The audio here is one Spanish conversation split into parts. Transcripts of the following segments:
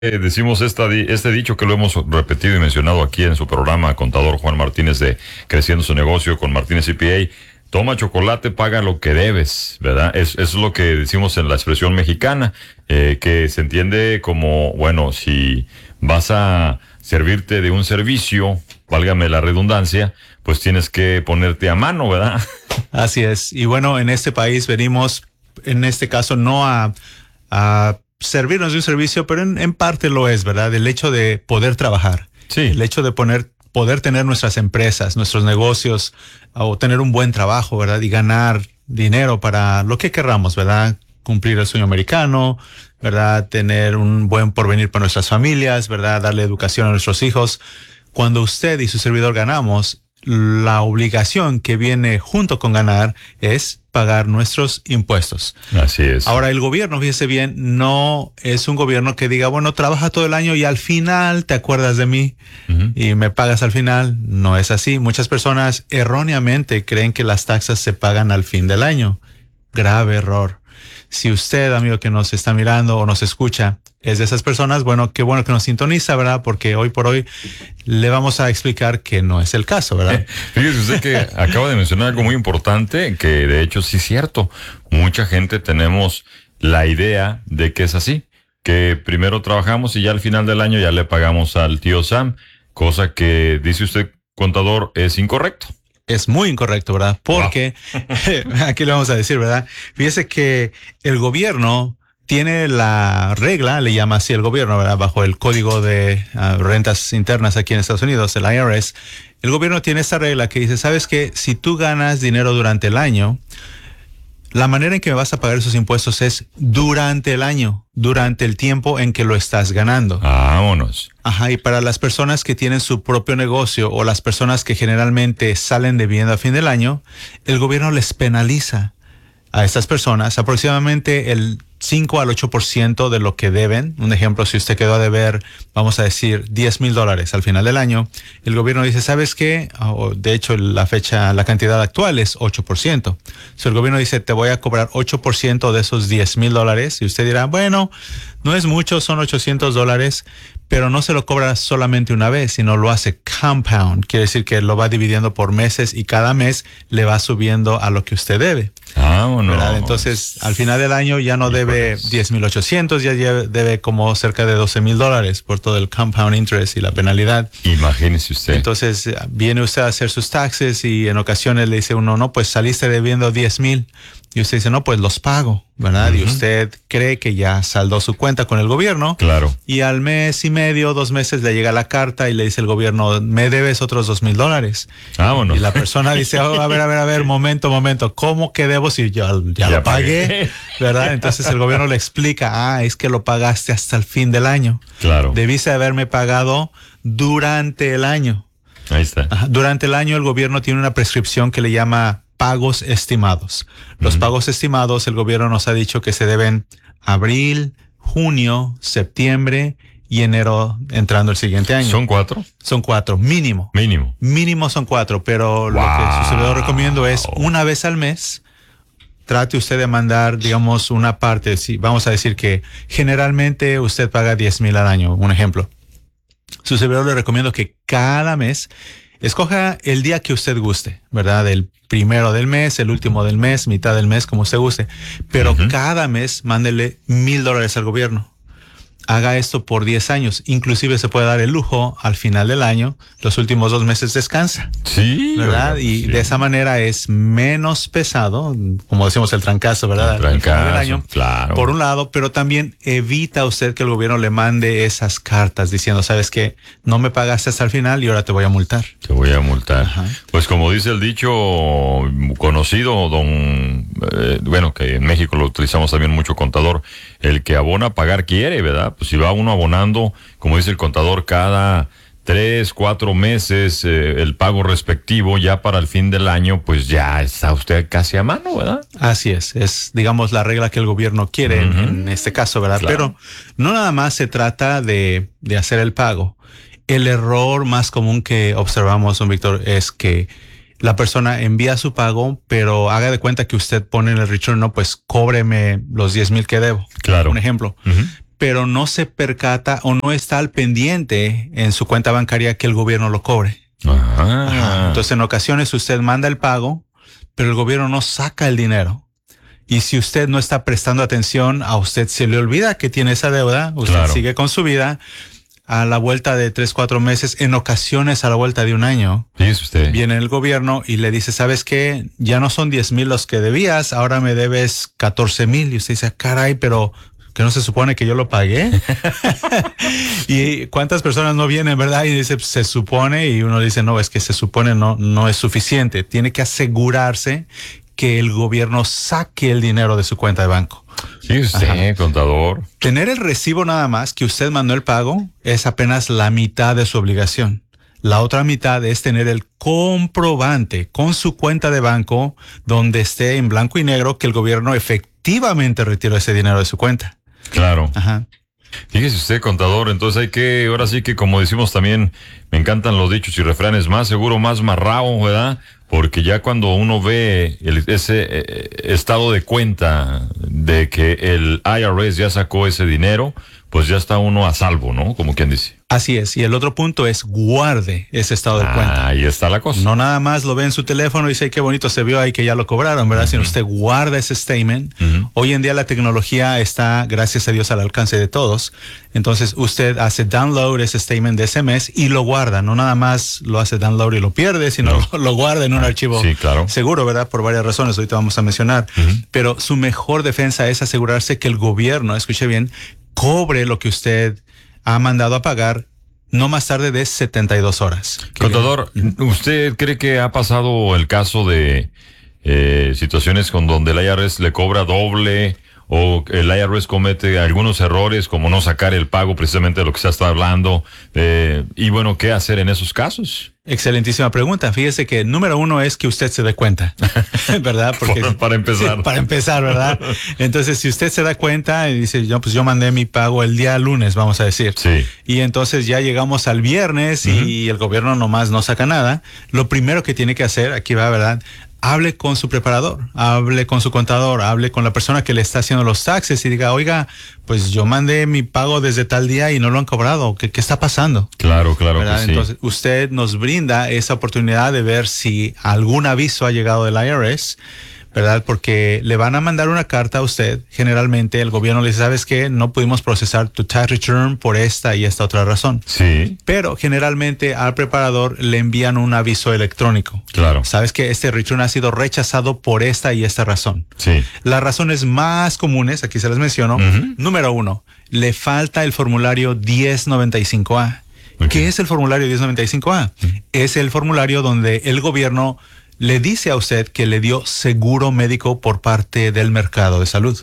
Decimos este dicho que lo hemos repetido y mencionado aquí en su programa, contador Juan Martínez de Creciendo su Negocio con Martínez CPA. Toma chocolate, paga lo que debes, ¿verdad? Eso es lo que decimos en la expresión mexicana, que se entiende como, bueno, si vas a servirte de un servicio, válgame la redundancia, pues tienes que ponerte a mano, ¿verdad? Así es. Y bueno, en este país venimos, en este caso, no a servirnos de un servicio, pero en parte lo es, ¿verdad? El hecho de poder trabajar. Sí. El hecho de poder tener nuestras empresas, nuestros negocios, o tener un buen trabajo, ¿verdad? Y ganar dinero para lo que querramos, ¿verdad? Cumplir el sueño americano, ¿verdad? Tener un buen porvenir para nuestras familias, ¿verdad? Darle educación a nuestros hijos. Cuando usted y su servidor ganamos, la obligación que viene junto con ganar es pagar nuestros impuestos. Así es. Ahora, el gobierno, fíjese bien, no es un gobierno que diga, bueno, trabaja todo el año y al final te acuerdas de mí y me pagas al final. No es así. Muchas personas erróneamente creen que las taxas se pagan al fin del año. Grave error. Si usted, amigo que nos está mirando o nos escucha, es de esas personas, bueno, qué bueno que nos sintoniza, ¿verdad? Porque hoy por hoy le vamos a explicar que no es el caso, ¿verdad? Fíjese usted que acaba de mencionar algo muy importante, que de hecho sí es cierto. Mucha gente tenemos la idea de que es así, que primero trabajamos y ya al final del año ya le pagamos al tío Sam, cosa que, dice usted, contador, es incorrecto. Es muy incorrecto, ¿verdad? Porque, aquí le vamos a decir, ¿verdad? Fíjese que el gobierno tiene la regla, le llama así el gobierno, ¿verdad? Bajo el Código de Rentas Internas aquí en Estados Unidos, el IRS, el gobierno tiene esta regla que dice, ¿sabes qué? Si tú ganas dinero durante el año, la manera en que me vas a pagar esos impuestos es durante el año, durante el tiempo en que lo estás ganando. Vámonos. Ajá, y para las personas que tienen su propio negocio o las personas que generalmente salen debiendo a fin del año, el gobierno les penaliza a estas personas aproximadamente el 5 al 8% de lo que deben. Un ejemplo, si usted quedó a deber, vamos a decir, $10,000 al final del año, el gobierno dice, ¿sabes qué? De hecho, la cantidad actual es 8%. El gobierno dice, te voy a cobrar 8% de esos $10,000. Y usted dirá, bueno, no es mucho, son $800, pero no se lo cobra solamente una vez, sino lo hace compound. Quiere decir que lo va dividiendo por meses y cada mes le va subiendo a lo que usted debe. ¿Verdad? Entonces, al final del año ya no debe 10,800, ya debe como cerca de $12,000 por todo el compound interest y la penalidad. Imagínese usted. Entonces, viene usted a hacer sus taxes y en ocasiones le dice uno, no, pues saliste debiendo 10,000. Y usted dice, no, pues los pago, ¿verdad? Y usted cree que ya saldó su cuenta con el gobierno. Claro. Y al mes y medio, 2 meses, le llega la carta y le dice el gobierno, me debes otros $2,000. Vámonos. Y la persona dice, a ver, momento, ¿cómo que debo si ya lo pagué? ¿Verdad? Entonces el gobierno le explica, es que lo pagaste hasta el fin del año. Claro. Debiste haberme pagado durante el año. Ahí está. Durante el año el gobierno tiene una prescripción que le llama pagos estimados. Los pagos estimados, el gobierno nos ha dicho que se deben abril, junio, septiembre y enero entrando el siguiente año. ¿Son 4? Son 4, mínimo. Mínimo son 4, pero lo que su servidor recomiendo es una vez al mes. Trate usted de mandar, digamos, una parte. Si vamos a decir que generalmente usted paga 10,000 al año, un ejemplo. Su servidor le recomiendo que cada mes escoja el día que usted guste, ¿verdad? El primero del mes, el último del mes, mitad del mes, como usted guste. Pero cada mes mándele $1,000 al gobierno. Haga esto por 10 años. Inclusive se puede dar el lujo al final del año, los últimos 2 meses descansa. Sí. ¿Verdad? Y de esa manera es menos pesado, como decimos el trancazo, ¿verdad? El trancazo, al final del año, claro. Por un lado, pero también evita usted que el gobierno le mande esas cartas diciendo, ¿sabes qué? No me pagaste hasta el final y ahora te voy a multar. Te voy a multar. Ajá. Pues como dice el dicho conocido, bueno, que en México lo utilizamos también mucho, contador, el que abona pagar quiere, ¿verdad? Pues si va uno abonando, como dice el contador, cada 3, 4 meses el pago respectivo, ya para el fin del año, pues ya está usted casi a mano, ¿verdad? Así es, digamos, la regla que el gobierno quiere en este caso, ¿verdad? Claro. Pero no nada más se trata de hacer el pago. El error más común que observamos, don Víctor, es que la persona envía su pago, pero haga de cuenta que usted pone en el return, no, pues cóbreme los 10,000 que debo. Claro. Un ejemplo. pero no se percata o no está al pendiente en su cuenta bancaria que el gobierno lo cobre. Ajá. Entonces, en ocasiones usted manda el pago, pero el gobierno no saca el dinero. Y si usted no está prestando atención, a usted se le olvida que tiene esa deuda, usted sigue con su vida. A la vuelta de 3-4 meses, en ocasiones a la vuelta de un año, viene el gobierno y le dice, ¿sabes qué? Ya no son 10,000 los que debías, ahora me debes 14,000. Y usted dice, caray, pero ¿que no se supone que yo lo pagué? ¿Y cuántas personas no vienen, verdad? Y dice, se supone, y uno dice, no, es que se supone no es suficiente. Tiene que asegurarse que el gobierno saque el dinero de su cuenta de banco. Sí, usted, contador. Tener el recibo nada más que usted mandó el pago es apenas la mitad de su obligación. La otra mitad es tener el comprobante con su cuenta de banco donde esté en blanco y negro que el gobierno efectivamente retiró ese dinero de su cuenta. Claro. Ajá. Fíjese usted, contador, entonces ahora sí que, como decimos también, me encantan los dichos y refranes, más seguro, más marrao, ¿verdad? Porque ya cuando uno ve ese estado de cuenta de que el IRS ya sacó ese dinero, pues ya está uno a salvo, ¿no? Como quien dice. Así es. Y el otro punto es guarde ese estado de cuenta. Ahí está la cosa. No nada más lo ve en su teléfono y dice, qué bonito se vio ahí que ya lo cobraron, ¿verdad? Sino usted guarda ese statement. Hoy en día la tecnología está, gracias a Dios, al alcance de todos. Entonces usted hace download ese statement de ese mes y lo guarda. No nada más lo hace download y lo pierde, sino lo guarda en un archivo seguro, ¿verdad? Por varias razones, ahorita vamos a mencionar. Pero su mejor defensa es asegurarse que el gobierno, escuche bien, cobre lo que usted ha mandado a pagar no más tarde de 72 horas. Contador, ¿usted cree que ha pasado el caso de situaciones con donde el IRS le cobra doble o el IRS comete algunos errores como no sacar el pago precisamente de lo que se está hablando? Y bueno, ¿qué hacer en esos casos? Excelentísima pregunta. Fíjese que número uno es que usted se dé cuenta, ¿verdad? Porque para empezar. Sí, para empezar, ¿verdad? Entonces, si usted se da cuenta y dice, yo mandé mi pago el día lunes, vamos a decir. Sí. Y entonces ya llegamos al viernes y el gobierno nomás no saca nada. Lo primero que tiene que hacer, aquí va, ¿verdad? Hable con su preparador, hable con su contador, hable con la persona que le está haciendo los taxes y diga, oiga, pues yo mandé mi pago desde tal día y no lo han cobrado. ¿Qué está pasando? Claro que sí. Entonces, usted nos brinda esa oportunidad de ver si algún aviso ha llegado del IRS, ¿verdad? Porque le van a mandar una carta a usted. Generalmente el gobierno le dice, ¿sabes qué? No pudimos procesar tu tax return por esta y esta otra razón. Sí. Pero generalmente al preparador le envían un aviso electrónico. Claro. ¿Sabes que este return ha sido rechazado por esta y esta razón? Sí. Las razones más comunes, aquí se las menciono. Número 1, le falta el formulario 1095A. Okay. ¿Qué es el formulario 1095A? Es el formulario donde el gobierno le dice a usted que le dio seguro médico por parte del mercado de salud.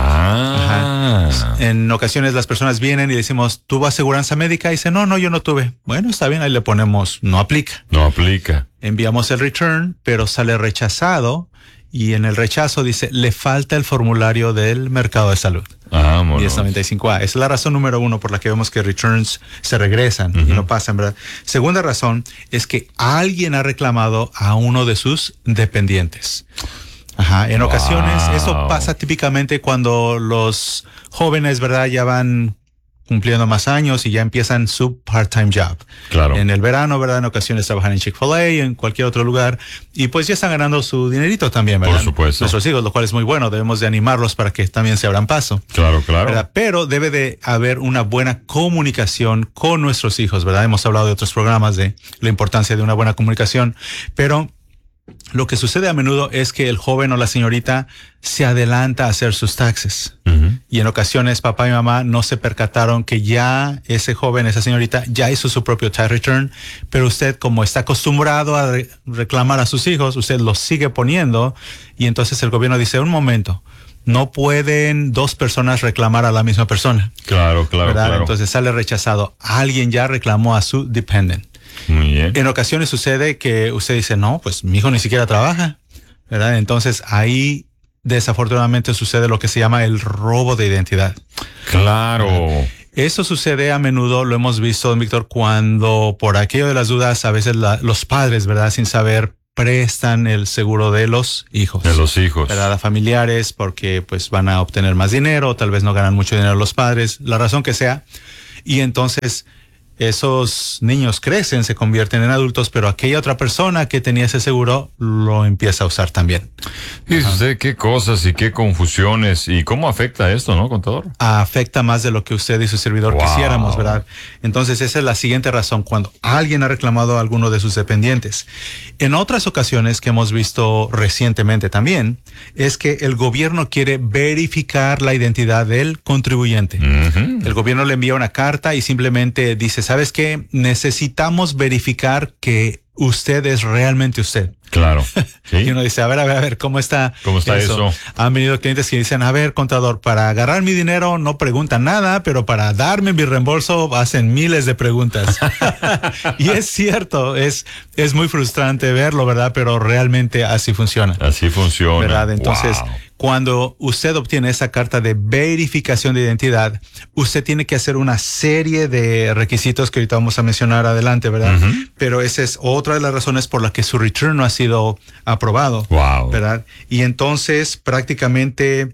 En ocasiones las personas vienen y decimos, ¿tuvo aseguranza médica? Y dice, no, yo no tuve. Bueno, está bien, ahí le ponemos, no aplica. No aplica. Enviamos el return, pero sale rechazado. Y en el rechazo dice, le falta el formulario del mercado de salud. 1095A. Esa es la razón número 1 por la que vemos que returns se regresan y no pasan, ¿verdad? Segunda razón es que alguien ha reclamado a uno de sus dependientes. En ocasiones eso pasa típicamente cuando los jóvenes, ¿verdad? Ya van cumpliendo más años y ya empiezan su part-time job. Claro. En el verano, ¿verdad? En ocasiones trabajan en Chick-fil-A, en cualquier otro lugar, y pues ya están ganando su dinerito también, ¿verdad? Por supuesto. Nuestros hijos, lo cual es muy bueno, debemos de animarlos para que también se abran paso. Claro. ¿Verdad? Pero debe de haber una buena comunicación con nuestros hijos, ¿verdad? Hemos hablado de otros programas de la importancia de una buena comunicación, pero lo que sucede a menudo es que el joven o la señorita se adelanta a hacer sus taxes. Y en ocasiones papá y mamá no se percataron que ya ese joven, esa señorita, ya hizo su propio tax return, pero usted, como está acostumbrado a reclamar a sus hijos, usted los sigue poniendo y entonces el gobierno dice, un momento, no pueden 2 personas reclamar a la misma persona. Claro. Entonces sale rechazado. Alguien ya reclamó a su dependent. Muy bien. En ocasiones sucede que usted dice, no, pues mi hijo ni siquiera trabaja, ¿verdad? Entonces ahí desafortunadamente sucede lo que se llama el robo de identidad. Claro. Eso sucede a menudo, lo hemos visto, Víctor, cuando por aquello de las dudas, a veces los padres, ¿verdad? Sin saber, prestan el seguro de los hijos. De los hijos. ¿Verdad? A familiares, porque pues van a obtener más dinero, tal vez no ganan mucho dinero los padres, la razón que sea. Y entonces esos niños crecen, se convierten en adultos, pero aquella otra persona que tenía ese seguro lo empieza a usar también. Dice usted qué cosas y qué confusiones y cómo afecta esto, ¿no, contador? Afecta más de lo que usted y su servidor quisiéramos, ¿verdad? Entonces esa es la siguiente razón cuando alguien ha reclamado a alguno de sus dependientes. En otras ocasiones que hemos visto recientemente también, es que el gobierno quiere verificar la identidad del contribuyente. El gobierno le envía una carta y simplemente dice, ¿sabes qué? Necesitamos verificar que usted es realmente usted. Claro. ¿Sí? Y uno dice, a ver, ¿cómo está eso? Han venido clientes que dicen, a ver, contador, para agarrar mi dinero no preguntan nada, pero para darme mi reembolso hacen miles de preguntas. Y es cierto, es muy frustrante verlo, ¿verdad? Pero realmente así funciona. Así funciona. ¿Verdad? Entonces, cuando usted obtiene esa carta de verificación de identidad, usted tiene que hacer una serie de requisitos que ahorita vamos a mencionar adelante, ¿verdad? Pero esa es otra de las razones por la que su return no ha sido aprobado, ¿verdad? Y entonces, prácticamente,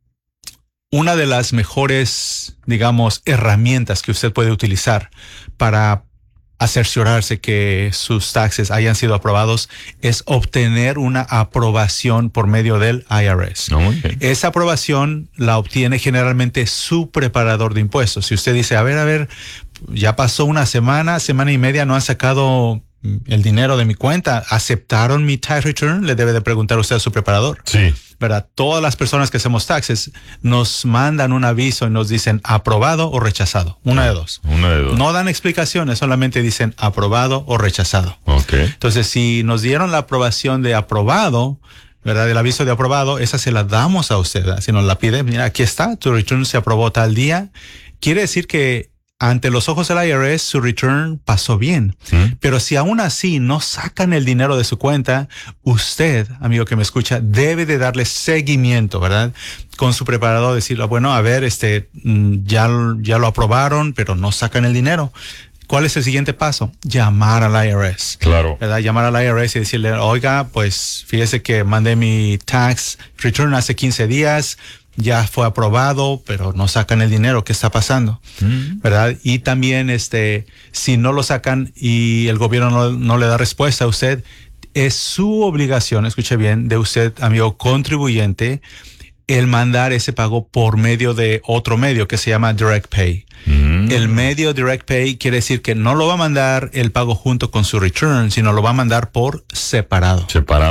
una de las mejores, digamos, herramientas que usted puede utilizar para cerciorarse que sus taxes hayan sido aprobados es obtener una aprobación por medio del IRS. Esa aprobación la obtiene generalmente su preparador de impuestos. Si usted dice, a ver, ya pasó una semana y media, no han sacado el dinero de mi cuenta, ¿aceptaron mi tax return? Le debe de preguntar usted a su preparador. Sí. ¿Verdad? Todas las personas que hacemos taxes nos mandan un aviso y nos dicen aprobado o rechazado. Una de dos. No dan explicaciones, solamente dicen aprobado o rechazado. Entonces, si nos dieron la aprobación de aprobado, ¿verdad? El aviso de aprobado, esa se la damos a usted, ¿verdad? Si nos la pide, mira, aquí está, tu return se aprobó tal día. Quiere decir que ante los ojos del IRS, su return pasó bien. Pero si aún así no sacan el dinero de su cuenta, usted, amigo que me escucha, debe de darle seguimiento, ¿verdad? Con su preparador, decirle, bueno, a ver, ya lo aprobaron, pero no sacan el dinero. ¿Cuál es el siguiente paso? Llamar al IRS. Claro. ¿Verdad? Llamar al IRS y decirle, oiga, pues fíjese que mandé mi tax return hace 15 días, ya fue aprobado, pero no sacan el dinero. ¿Qué está pasando? ¿Verdad? Y también, si no lo sacan y el gobierno no le da respuesta a usted, es su obligación, escuche bien, de usted, amigo contribuyente, el mandar ese pago por medio de otro medio que se llama Direct Pay. El medio Direct Pay quiere decir que no lo va a mandar el pago junto con su return, sino lo va a mandar por separado.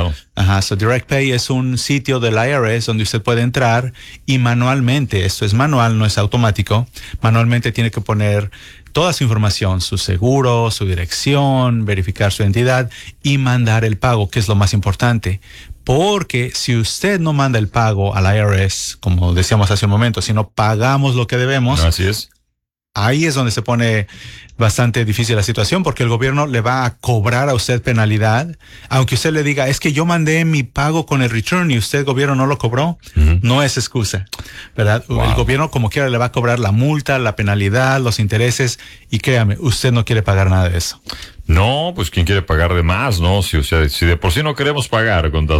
So Direct Pay es un sitio del IRS donde usted puede entrar y manualmente, esto es manual, no es automático, manualmente tiene que poner toda su información, su seguro, su dirección, verificar su identidad y mandar el pago, que es lo más importante. Porque si usted no manda el pago al IRS, como decíamos hace un momento, si no pagamos lo que debemos, así es. Ahí es donde se pone bastante difícil la situación, porque el gobierno le va a cobrar a usted penalidad, aunque usted le diga, es que yo mandé mi pago con el return y usted, gobierno, no lo cobró. No es excusa, ¿verdad? El gobierno, como quiera, le va a cobrar la multa, la penalidad, los intereses, y créame, usted no quiere pagar nada de eso. No, pues ¿quién quiere pagar de más, no? Si de por sí no queremos pagar, contador.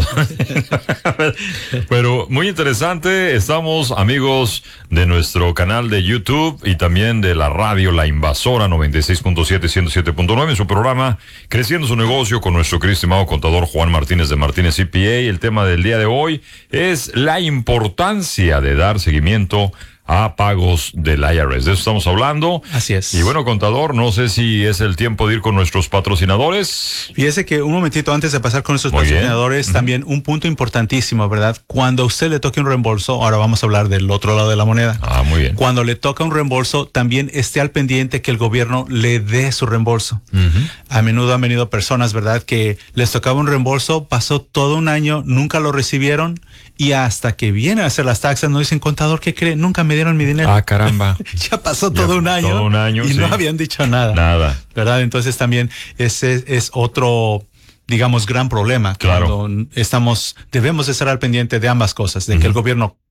Pero muy interesante, estamos amigos de nuestro canal de YouTube y también de la radio La Invasora 96.7 y 107.9 en su programa Creciendo su Negocio con nuestro querido estimado contador Juan Martínez de Martínez CPA. El tema del día de hoy es la importancia de dar seguimiento a pagos del IRS. De eso estamos hablando. Así es. Y bueno, contador, no sé si es el tiempo de ir con nuestros patrocinadores. Fíjese que un momentito antes de pasar con nuestros patrocinadores, también un punto importantísimo, ¿verdad? Cuando a usted le toque un reembolso, ahora vamos a hablar del otro lado de la moneda. Muy bien. Cuando le toca un reembolso, también esté al pendiente que el gobierno le dé su reembolso. A menudo han venido personas, ¿verdad?, que les tocaba un reembolso, pasó todo un año, nunca lo recibieron, y hasta que vienen a hacer las taxas nos dicen, contador, ¿qué cree? Nunca me dieron mi dinero. Caramba. Ya pasó todo un año y sí. no habían dicho nada. ¿Verdad? Entonces también ese es otro, digamos, gran problema. Claro. Cuando debemos de estar al pendiente de ambas cosas, de que el gobierno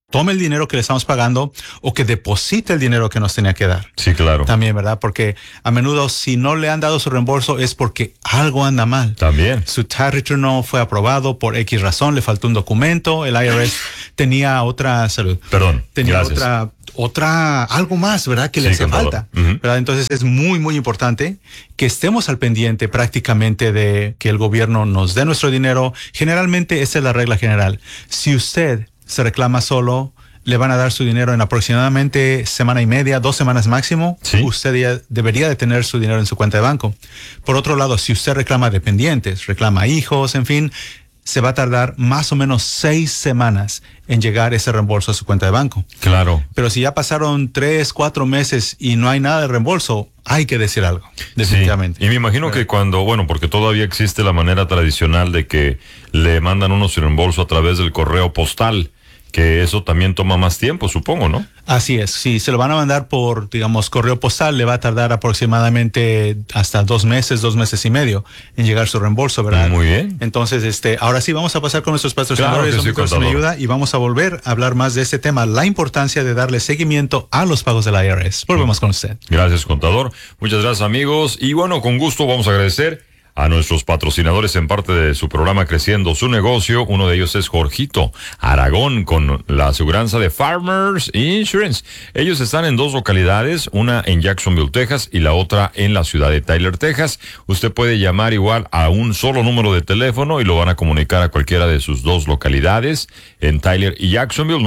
tome el dinero que le estamos pagando o que deposite el dinero que nos tenía que dar. Sí, claro. También, ¿verdad? Porque a menudo si no le han dado su reembolso es porque algo anda mal. También. Su tax return no fue aprobado por X razón, le faltó un documento, el IRS tenía otra salud. Perdón, tenía gracias. otra, algo más, ¿verdad? Que le hace falta, ¿verdad? Entonces es muy, muy importante que estemos al pendiente prácticamente de que el gobierno nos dé nuestro dinero. Generalmente esa es la regla general. Si usted se reclama solo, le van a dar su dinero en aproximadamente semana y media, 2 semanas máximo. Sí. Usted ya debería de tener su dinero en su cuenta de banco. Por otro lado, si usted reclama dependientes, reclama hijos, en fin, se va a tardar más o menos 6 semanas en llegar ese reembolso a su cuenta de banco. Claro. Pero si ya pasaron 3, 4 meses y no hay nada de reembolso, hay que decir algo, definitivamente. Sí. Y me imagino que porque todavía existe la manera tradicional de que le mandan uno su reembolso a través del correo postal, que eso también toma más tiempo, supongo, ¿no? Así es. Si se lo van a mandar por, digamos, correo postal, le va a tardar aproximadamente hasta 2 meses, 2 meses y medio en llegar su reembolso, ¿verdad? Muy bien. Entonces, ahora sí vamos a pasar con nuestros patrocinadores. Claro que sí, me ayuda y vamos a volver a hablar más de este tema, la importancia de darle seguimiento a los pagos del IRS. Volvemos con usted. Gracias, contador. Muchas gracias, amigos. Y bueno, con gusto vamos a agradecer a nuestros patrocinadores en parte de su programa Creciendo su Negocio. Uno de ellos es Jorgito Aragón con la aseguranza de Farmers Insurance. Ellos están en 2 localidades, una en Jacksonville, Texas y la otra en la ciudad de Tyler, Texas. Usted puede llamar igual a un solo número de teléfono y lo van a comunicar a cualquiera de sus 2 localidades en Tyler y Jacksonville.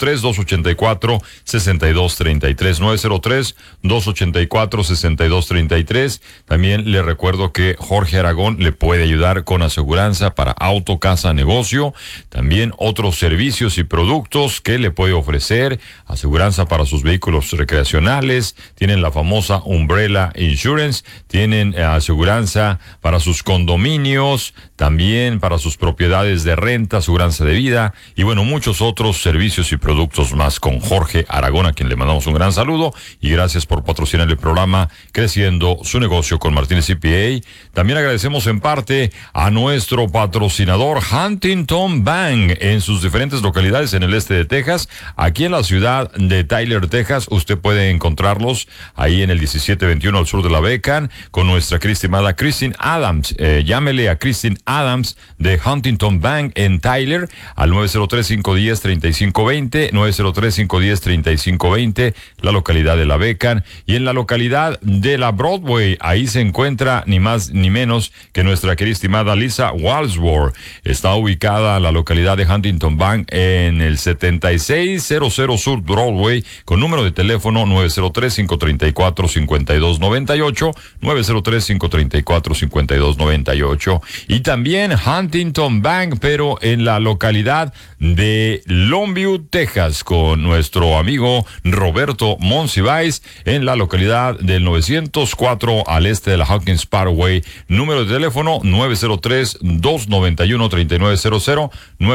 903-284-6233. 903-284-6233. También le recuerdo que Jorge Aragón le puede ayudar con aseguranza para auto, casa, negocio, también otros servicios y productos que le puede ofrecer, aseguranza para sus vehículos recreacionales, tienen la famosa Umbrella Insurance, tienen aseguranza para sus condominios, también para sus propiedades de renta, aseguranza de vida y bueno, muchos otros servicios y productos más con Jorge Aragón, a quien le mandamos un gran saludo y gracias por patrocinar el programa Creciendo su Negocio con Martínez CPA. También agradecemos en parte a nuestro patrocinador Huntington Bank en sus diferentes localidades en el este de Texas. Aquí en la ciudad de Tyler, Texas, usted puede encontrarlos ahí en el 1721 al sur de la Beacon con nuestra estimada Christine Adams. Llámele a Christine Adams de Huntington Bank en Tyler al 903-510-3520, 903-510-3520, la localidad de la Beacon. Y en la localidad de la Broadway, ahí se encuentra ni más ni menos que nuestra querida estimada Lisa Walsworth. Está ubicada en la localidad de Huntington Bank en el 7600 Sur Broadway con número de teléfono 903-534-5298, 903-534-5298. Y también Huntington Bank, pero en la localidad de Longview, Texas, con nuestro amigo Roberto Monsiváis en la localidad del 904 al este de la Hawkins Parkway. Número de teléfono 903-291-3900,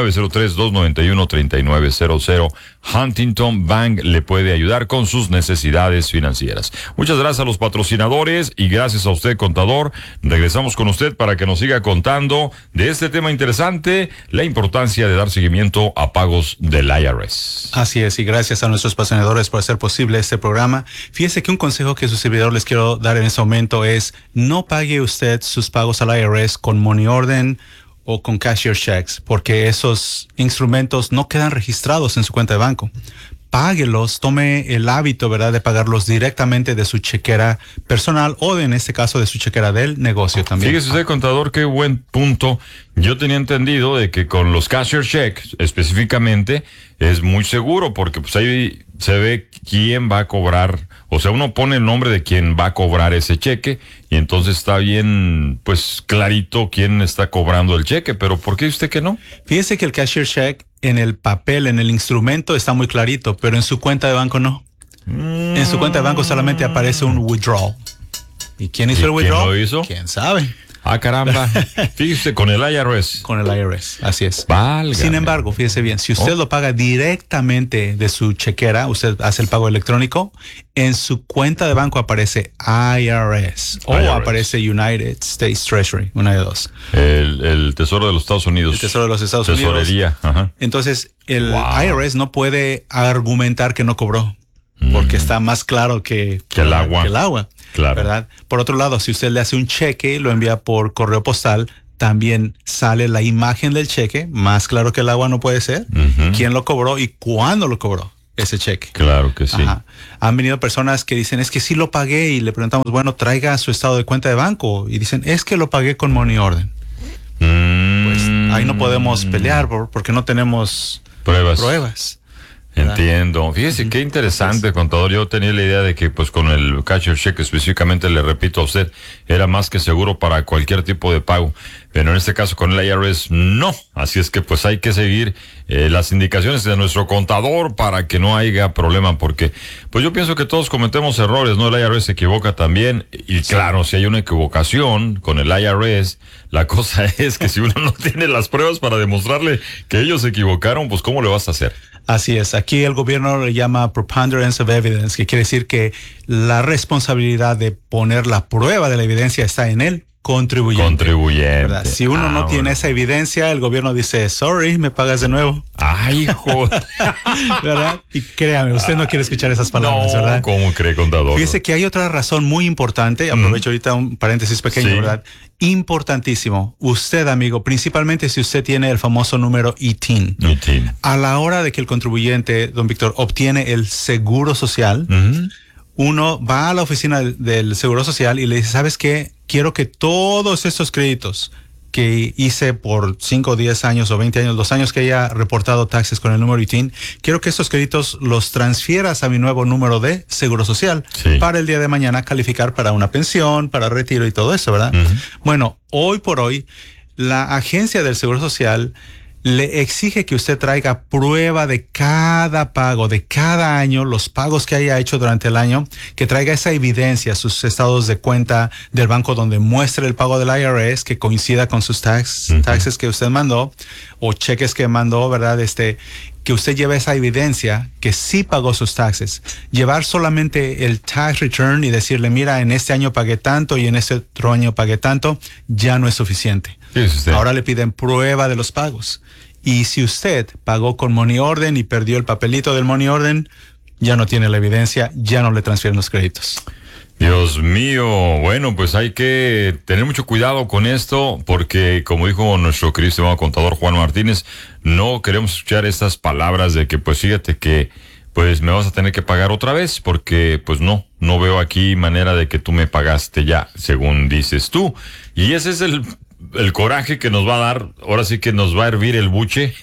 903-291-3900. Huntington Bank le puede ayudar con sus necesidades financieras. Muchas gracias a los patrocinadores y gracias a usted, contador. Regresamos con usted para que nos siga contando de este tema interesante, la importancia de dar seguimiento a pagos del IRS. Así es, y gracias a nuestros patrocinadores por hacer posible este programa. Fíjese que un consejo que su servidor les quiero dar en este momento es no pague usted sus pagos al IRS con money order o con cashier checks, porque esos instrumentos no quedan registrados en su cuenta de banco. Páguelos, tome el hábito, ¿verdad?, de pagarlos directamente de su chequera personal o en este caso de su chequera del negocio también. Fíjese usted, contador, qué buen punto. Yo tenía entendido de que con los cashier checks específicamente es muy seguro porque pues ahí se ve quién va a cobrar, o sea, uno pone el nombre de quien va a cobrar ese cheque y entonces está bien, pues clarito quién está cobrando el cheque, pero ¿por qué usted que no? Fíjese que el cashier check en el papel, en el instrumento está muy clarito, pero en su cuenta de banco no. En su cuenta de banco solamente aparece un withdrawal. ¿Y quién hizo el withdrawal? ¿Quién lo hizo? ¿Quién sabe? Ah, caramba. Fíjese, con el IRS. Con el IRS, así es. Válgame. Sin embargo, fíjese bien, si usted lo paga directamente de su chequera, usted hace el pago electrónico, en su cuenta de banco aparece IRS o aparece United States Treasury, una de dos. El Tesoro de los Estados Unidos. El Tesoro de los Estados Tesorería. Unidos. Ajá. Entonces, el IRS no puede argumentar que no cobró, porque está más claro que el agua. Que el agua. Claro. ¿Verdad? Por otro lado, si usted le hace un cheque y lo envía por correo postal, también sale la imagen del cheque, más claro que el agua no puede ser, quién lo cobró y cuándo lo cobró ese cheque. Claro que sí. Ajá. Han venido personas que dicen, es que sí lo pagué, y le preguntamos, bueno, traiga su estado de cuenta de banco, y dicen, es que lo pagué con money order. Pues ahí no podemos pelear porque no tenemos pruebas. Entiendo. Fíjese qué interesante, contador. Yo tenía la idea de que pues con el cashier check específicamente, le repito a usted, era más que seguro para cualquier tipo de pago. Pero en este caso con el IRS no. Así es que pues hay que seguir las indicaciones de nuestro contador para que no haya problema, porque pues yo pienso que todos cometemos errores, ¿no? El IRS se equivoca también, y claro, si hay una equivocación con el IRS, la cosa es que si uno no tiene las pruebas para demostrarle que ellos se equivocaron, pues ¿cómo le vas a hacer? Así es. Aquí el gobierno le llama preponderance of evidence, que quiere decir que la responsabilidad de poner la prueba de la evidencia está en el contribuyente. ¿Verdad? Si uno no tiene esa evidencia, el gobierno dice, sorry, me pagas de nuevo. Ay, joder. ¿Verdad? Y créame, usted no quiere escuchar esas palabras, ¿verdad? ¿Cómo cree, contador? Fíjese que hay otra razón muy importante. Aprovecho ahorita un paréntesis pequeño, ¿verdad? Importantísimo. Usted, amigo, principalmente si usted tiene el famoso número ITIN. A la hora de que el contribuyente, don Víctor, obtiene el seguro social, uno va a la oficina del Seguro Social y le dice, ¿sabes qué? Quiero que todos estos créditos que hice por 5, 10 años o 20 años, los años que haya reportado taxes con el número ITIN, quiero que estos créditos los transfieras a mi nuevo número de Seguro Social para el día de mañana calificar para una pensión, para retiro y todo eso, ¿verdad? Bueno, hoy por hoy, la agencia del Seguro Social le exige que usted traiga prueba de cada pago, de cada año, los pagos que haya hecho durante el año, que traiga esa evidencia, sus estados de cuenta del banco donde muestre el pago del IRS, que coincida con sus taxes que usted mandó, o cheques que mandó, ¿verdad? Que usted lleve esa evidencia que sí pagó sus taxes. Llevar solamente el tax return y decirle, mira, en este año pagué tanto y en este otro año pagué tanto, ya no es suficiente. Ahora le piden prueba de los pagos. Y si usted pagó con money order y perdió el papelito del money order, ya no tiene la evidencia, ya no le transfieren los créditos. Dios mío, bueno, pues hay que tener mucho cuidado con esto, porque como dijo nuestro querido contador Juan Martínez, no queremos escuchar estas palabras de que pues fíjate que pues me vas a tener que pagar otra vez, porque pues no veo aquí manera de que tú me pagaste ya, según dices tú. Y ese es el coraje que nos va a dar, ahora sí que nos va a hervir el buche.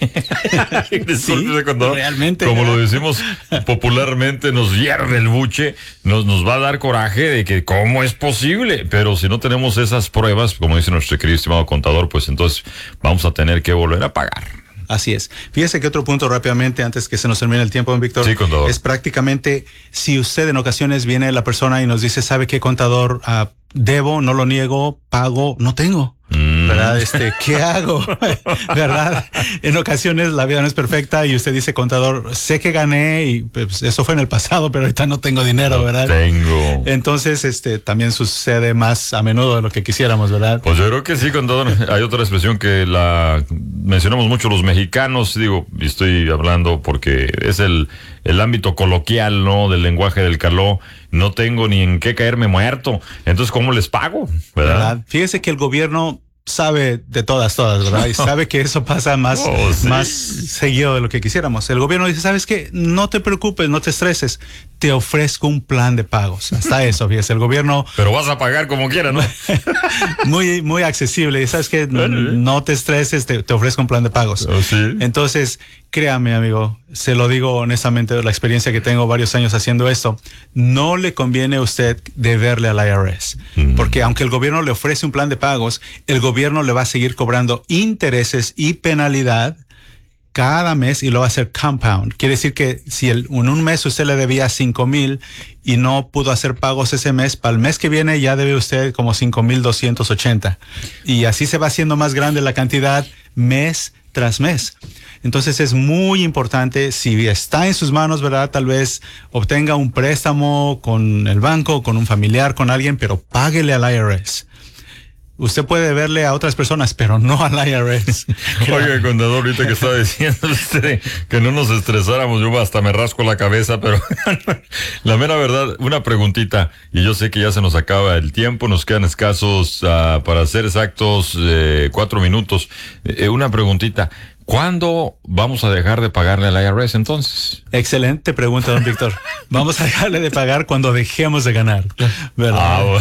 Sí, realmente. Como lo decimos popularmente, nos hierve el buche, nos va a dar coraje de que cómo es posible, pero si no tenemos esas pruebas, como dice nuestro querido estimado contador, pues entonces vamos a tener que volver a pagar. Así es. Fíjese que otro punto rápidamente, antes que se nos termine el tiempo, don Víctor, sí, contador, es prácticamente, si usted en ocasiones viene la persona y nos dice, ¿sabe qué, contador? Debo, no lo niego, pago, no tengo. ¿Verdad? ¿Qué hago? ¿Verdad? En ocasiones la vida no es perfecta y usted dice, contador, sé que gané y pues, eso fue en el pasado, pero ahorita no tengo dinero, ¿verdad? Tengo. Entonces, también sucede más a menudo de lo que quisiéramos, ¿verdad? Pues yo creo que sí, contador. Hay otra expresión que la mencionamos mucho los mexicanos, digo, y estoy hablando porque es el ámbito coloquial, ¿no? Del lenguaje del caló. No tengo ni en qué caerme muerto. Entonces, ¿cómo les pago? ¿Verdad? Fíjese que el gobierno sabe de todas, ¿verdad? Y sabe que eso pasa más seguido de lo que quisiéramos. El gobierno dice, ¿sabes qué? No te preocupes, no te estreses. Te ofrezco un plan de pagos. Hasta eso, fíjese, el gobierno... Pero vas a pagar como quieras, ¿no? muy, muy accesible. ¿Sabes qué? No te estreses, te ofrezco un plan de pagos. ¿Sí? Entonces, créame, amigo, se lo digo honestamente, la experiencia que tengo varios años haciendo esto, no le conviene a usted deberle al IRS. Porque aunque el gobierno le ofrece un plan de pagos, el gobierno le va a seguir cobrando intereses y penalidad cada mes y lo va a hacer compound. Quiere decir que si en un mes usted le debía 5,000 y no pudo hacer pagos ese mes, para el mes que viene ya debe usted como 5,280. Y así se va haciendo más grande la cantidad mes tras mes. Entonces es muy importante, si está en sus manos, ¿verdad? Tal vez obtenga un préstamo con el banco, con un familiar, con alguien, pero páguele al IRS. Usted puede deberle a otras personas, pero no al IRS. Oiga, contador, ahorita que estaba diciendo usted que no nos estresáramos, yo hasta me rasco la cabeza, pero la mera verdad, una preguntita, y yo sé que ya se nos acaba el tiempo, nos quedan escasos, para ser exactos, 4 minutos. Una preguntita. ¿Cuándo vamos a dejar de pagarle al IRS entonces? Excelente pregunta, don Víctor. Vamos a dejarle de pagar cuando dejemos de ganar, ¿verdad?